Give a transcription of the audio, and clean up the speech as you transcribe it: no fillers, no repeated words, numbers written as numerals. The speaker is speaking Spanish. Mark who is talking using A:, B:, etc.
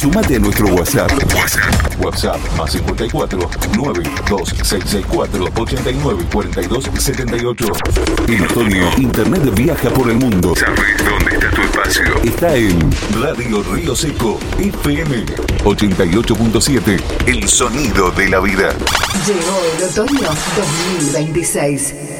A: Sumate a nuestro WhatsApp. WhatsApp más 54 92664 89 42 78. En otoño, Internet viaja por el mundo. ¿Sabes dónde está tu espacio? Está en Radio Río Seco FM 88.7. El sonido de la vida.
B: Llegó el otoño 2026.